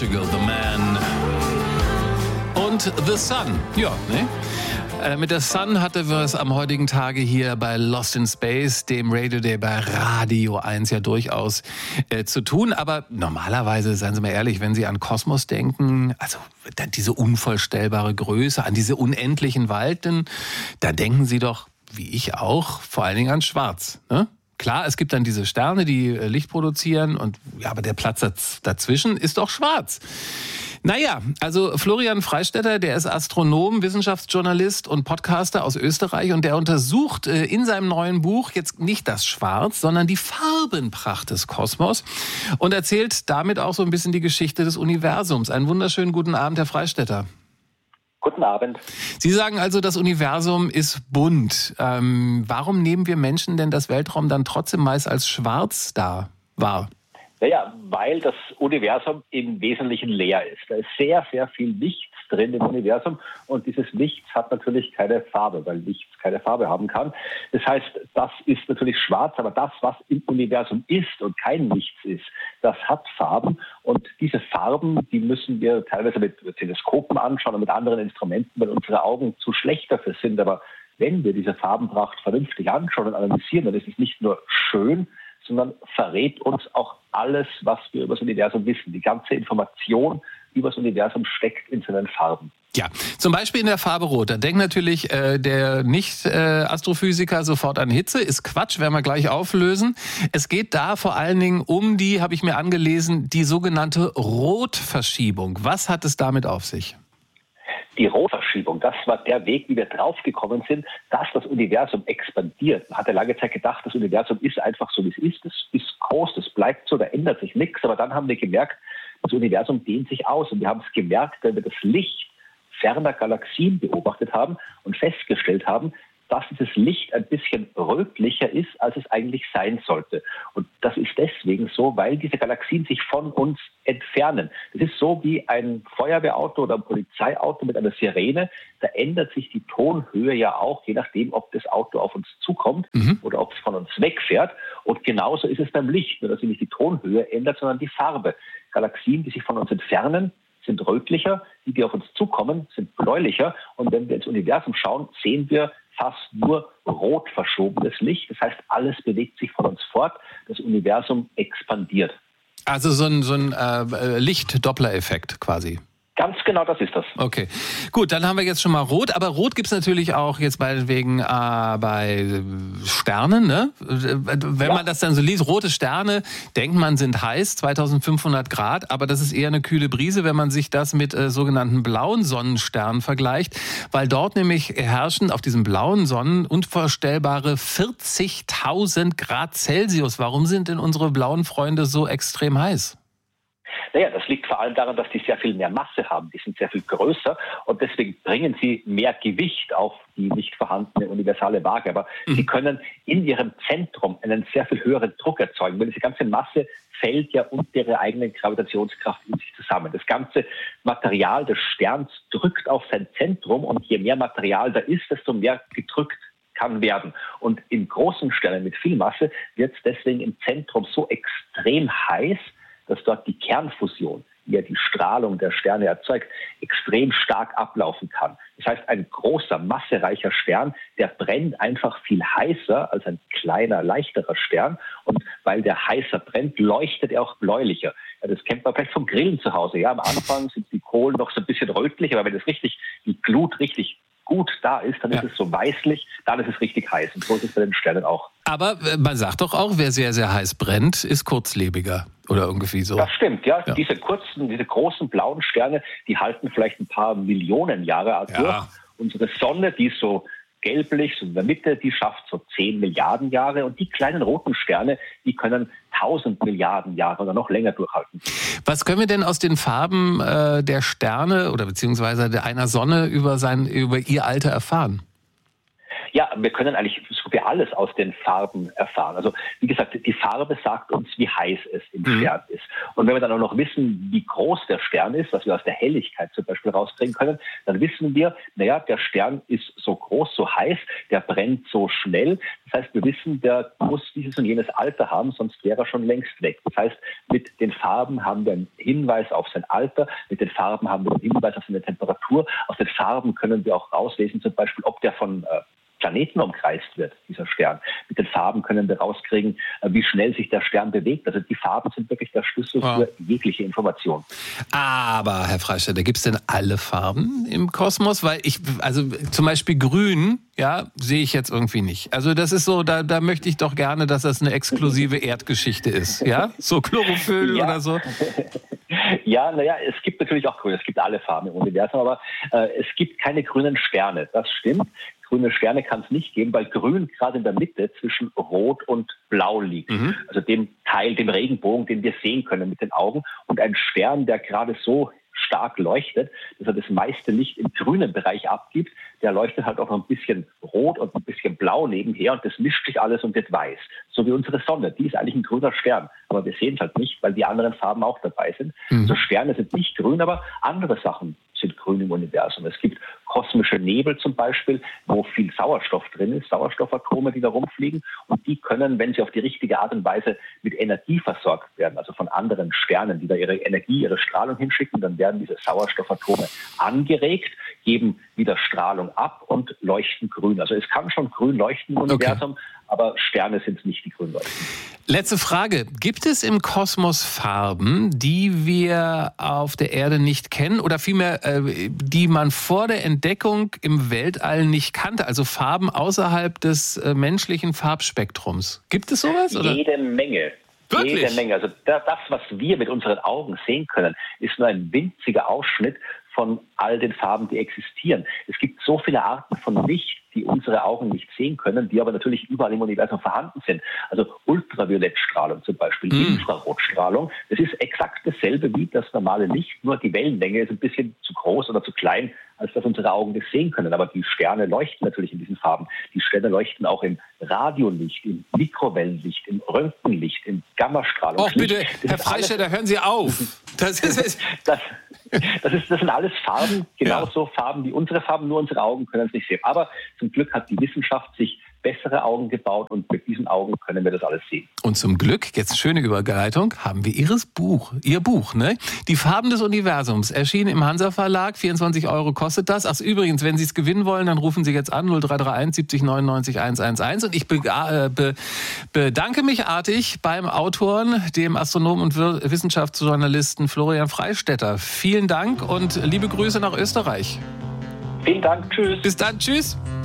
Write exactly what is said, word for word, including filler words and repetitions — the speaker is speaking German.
Portugal, The Man und The Sun. Ja, ne? Äh, mit der Sun hatte wir es am heutigen Tage hier bei Lost in Space, dem Radio Day bei Radio eins ja durchaus äh, zu tun. Aber normalerweise, seien Sie mal ehrlich, wenn Sie an Kosmos denken, also diese unvorstellbare Größe, an diese unendlichen Weiten, da denken Sie doch, wie ich auch, vor allen Dingen an Schwarz, ne? Klar, es gibt dann diese Sterne, die Licht produzieren, und ja, aber der Platz dazwischen ist doch schwarz. Naja, also Florian Freistetter, der ist Astronom, Wissenschaftsjournalist und Podcaster aus Österreich, und der untersucht in seinem neuen Buch jetzt nicht das Schwarz, sondern die Farbenpracht des Kosmos und erzählt damit auch so ein bisschen die Geschichte des Universums. Einen wunderschönen guten Abend, Herr Freistetter. Guten Abend. Sie sagen also, das Universum ist bunt. Ähm, warum nehmen wir Menschen denn das Weltraum dann trotzdem meist als schwarz da wahr? Naja, weil das Universum im Wesentlichen leer ist. Da ist sehr, sehr viel Nichts drin im Universum, und dieses Nichts hat natürlich keine Farbe, weil Nichts keine Farbe haben kann. Das heißt, das ist natürlich schwarz, aber das, was im Universum ist und kein Nichts ist, das hat Farben, und diese Farben, die müssen wir teilweise mit Teleskopen anschauen und mit anderen Instrumenten, weil unsere Augen zu schlecht dafür sind. Aber wenn wir diese Farbenpracht vernünftig anschauen und analysieren, dann ist es nicht nur schön, sondern verrät uns auch alles, was wir über das Universum wissen. Die ganze Information über das Universum steckt in seinen Farben. Ja, zum Beispiel in der Farbe Rot. Da denkt natürlich äh, der Nicht-Astrophysiker äh, sofort an Hitze. Ist Quatsch, werden wir gleich auflösen. Es geht da vor allen Dingen um die, habe ich mir angelesen, die sogenannte Rotverschiebung. Was hat es damit auf sich? Die Rotverschiebung, das war der Weg, wie wir draufgekommen sind, dass das Universum expandiert. Man hatte lange Zeit gedacht, das Universum ist einfach so, wie es ist. Es ist groß, das bleibt so, da ändert sich nichts. Aber dann haben wir gemerkt, das Universum dehnt sich aus. Und wir haben es gemerkt, wenn wir das Licht ferner Galaxien beobachtet haben und festgestellt haben, dass dieses Licht ein bisschen rötlicher ist, als es eigentlich sein sollte. Und das ist deswegen so, weil diese Galaxien sich von uns entfernen. Das ist so wie ein Feuerwehrauto oder ein Polizeiauto mit einer Sirene. Da ändert sich die Tonhöhe ja auch, je nachdem, ob das Auto auf uns zukommt mhm. oder ob es von uns wegfährt. Und genauso ist es beim Licht, nur dass sich nicht die Tonhöhe ändert, sondern die Farbe. Galaxien, die sich von uns entfernen, sind rötlicher, die, die auf uns zukommen, sind bläulicher. Und wenn wir ins Universum schauen, sehen wir fast nur rot verschobenes Licht. Das heißt, alles bewegt sich von uns fort. Das Universum expandiert. Also so ein, so ein äh, Licht-Doppler-Effekt quasi. Ganz genau, das ist das. Okay, gut, dann haben wir jetzt schon mal Rot. Aber Rot gibt es natürlich auch jetzt meinetwegen äh, bei Sternen, ne? Wenn ja. man das dann so liest, rote Sterne, denkt man, sind heiß, zweitausendfünfhundert Grad. Aber das ist eher eine kühle Brise, wenn man sich das mit äh, sogenannten blauen Sonnensternen vergleicht. Weil dort nämlich herrschen auf diesen blauen Sonnen unvorstellbare vierzigtausend Grad Celsius. Warum sind denn unsere blauen Freunde so extrem heiß? Naja, das liegt vor allem daran, dass die sehr viel mehr Masse haben. Die sind sehr viel größer, und deswegen bringen sie mehr Gewicht auf die nicht vorhandene universale Waage. Aber mhm. sie können in ihrem Zentrum einen sehr viel höheren Druck erzeugen, weil diese ganze Masse fällt ja unter ihre eigene Gravitationskraft in sich zusammen. Das ganze Material des Sterns drückt auf sein Zentrum, und je mehr Material da ist, desto mehr gedrückt kann werden. Und in großen Sternen mit viel Masse wird es deswegen im Zentrum so extrem heiß, dass dort die Kernfusion, die ja die Strahlung der Sterne erzeugt, extrem stark ablaufen kann. Das heißt, ein großer, massereicher Stern, der brennt einfach viel heißer als ein kleiner, leichterer Stern. Und weil der heißer brennt, leuchtet er auch bläulicher. Ja, das kennt man vielleicht vom Grillen zu Hause. Ja, am Anfang sind die Kohlen noch so ein bisschen rötlich, aber wenn das richtig, die Glut richtig gut da ist, dann ja. ist es so weißlich, dann ist es richtig heiß. Und so ist es bei den Sternen auch. Aber man sagt doch auch, wer sehr, sehr heiß brennt, ist kurzlebiger oder irgendwie so. Das stimmt, ja. ja. Diese kurzen, diese großen blauen Sterne, die halten vielleicht ein paar Millionen Jahre durch. Ja. Unsere Sonne, die ist so gelblich, so in der Mitte, die schafft so zehn Milliarden Jahre. Und die kleinen roten Sterne, die können tausend Milliarden Jahre oder noch länger durchhalten. Was können wir denn aus den Farben äh, der Sterne oder beziehungsweise einer Sonne über, sein, über ihr Alter erfahren? Ja, wir können eigentlich so ob wir alles aus den Farben erfahren. Also wie gesagt, die Farbe sagt uns, wie heiß es im mhm. Stern ist. Und wenn wir dann auch noch wissen, wie groß der Stern ist, was wir aus der Helligkeit zum Beispiel rauskriegen können, dann wissen wir, naja, der Stern ist so groß, so heiß, der brennt so schnell. Das heißt, wir wissen, der muss dieses und jenes Alter haben, sonst wäre er schon längst weg. Das heißt, mit den Farben haben wir einen Hinweis auf sein Alter, mit den Farben haben wir einen Hinweis auf seine Temperatur. Aus den Farben können wir auch rauslesen, zum Beispiel, ob der von äh, Planeten umkreist wird, dieser Stern. Mit den Farben können wir rauskriegen, wie schnell sich der Stern bewegt. Also die Farben sind wirklich der Schlüssel ja. für jegliche Information. Aber, Herr Freistetter, gibt es denn alle Farben im Kosmos? Weil ich, also zum Beispiel grün, ja, sehe ich jetzt irgendwie nicht. Also das ist so, da, da möchte ich doch gerne, dass das eine exklusive Erdgeschichte ist, ja? So Chlorophyll ja. oder so. Ja, naja, es gibt natürlich auch grün, es gibt alle Farben im Universum, aber äh, es gibt keine grünen Sterne, das stimmt. Grüne Sterne kann es nicht geben, weil Grün gerade in der Mitte zwischen Rot und Blau liegt. Mhm. Also dem Teil, dem Regenbogen, den wir sehen können mit den Augen. Und ein Stern, der gerade so stark leuchtet, dass er das meiste Licht im grünen Bereich abgibt, der leuchtet halt auch noch ein bisschen rot und ein bisschen blau nebenher und das mischt sich alles und wird weiß. So wie unsere Sonne, die ist eigentlich ein grüner Stern, aber wir sehen es halt nicht, weil die anderen Farben auch dabei sind. Mhm. Also Sterne sind nicht grün, aber andere Sachen sind grün im Universum. Es gibt kosmische Nebel zum Beispiel, wo viel Sauerstoff drin ist, Sauerstoffatome, die da rumfliegen und die können, wenn sie auf die richtige Art und Weise mit Energie versorgt werden, also von anderen Sternen, die da ihre Energie, ihre Strahlung hinschicken, dann werden diese Sauerstoffatome angeregt, geben wieder Strahlung ab und leuchten grün. Also es kann schon grün leuchten im Universum, okay. aber Sterne sind nicht, die grün leuchten. Letzte Frage. Gibt es im Kosmos Farben, die wir auf der Erde nicht kennen oder vielmehr, äh, die man vor der Entdeckung im Weltall nicht kannte? Also Farben außerhalb des äh, menschlichen Farbspektrums. Gibt es sowas? Oder? Jede Menge. Wirklich? Jede Menge. Also das, was wir mit unseren Augen sehen können, ist nur ein winziger Ausschnitt von all den Farben, die existieren. Es gibt so viele Arten von Licht, die unsere Augen nicht sehen können, die aber natürlich überall im Universum vorhanden sind. Also Ultraviolettstrahlung zum Beispiel, mm. Infrarotstrahlung, das ist exakt dasselbe wie das normale Licht, nur die Wellenlänge ist ein bisschen zu groß oder zu klein, als dass unsere Augen das sehen können. Aber die Sterne leuchten natürlich in diesen Farben. Die Sterne leuchten auch im Radiolicht, im Mikrowellenlicht, im Röntgenlicht, im Gammastrahlung. Och bitte, Herr Freistetter, hören Sie auf. Das, ist, das, das, ist, das sind alles Farben, genauso ja. Farben wie unsere Farben, nur unsere Augen können es nicht sehen. Aber zum Glück hat die Wissenschaft sich bessere Augen gebaut und mit diesen Augen können wir das alles sehen. Und zum Glück, jetzt schöne Überleitung, haben wir Ihres Buch, Ihr Buch, ne? Die Farben des Universums, erschienen im Hansa Verlag, vierundzwanzig Euro kostet das. Ach übrigens, wenn Sie es gewinnen wollen, dann rufen Sie jetzt an, null drei drei eins siebzig neunundneunzig hundertelf und ich be- äh, be- bedanke mich artig beim Autoren, dem Astronomen und Wissenschaftsjournalisten Florian Freistetter. Vielen Dank und liebe Grüße nach Österreich. Vielen Dank, tschüss. Bis dann, tschüss.